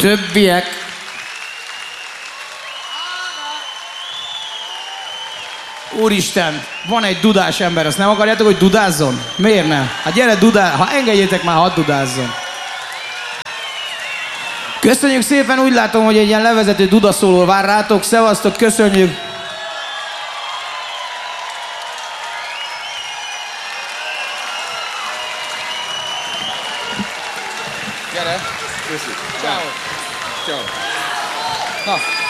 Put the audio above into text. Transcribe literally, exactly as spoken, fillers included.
többiek. Úristen, van egy dudás ember, azt nem akarjátok, hogy dudázzon? Miért nem? Hát gyere, dudál, ha engedjétek már, hadd dudázzon. Köszönjük szépen, úgy látom, hogy egy ilyen levezető dudaszóló vár rátok. Szevasztok, köszönjük! Gyere! Köszönjük! Ciao. Ciao. Na.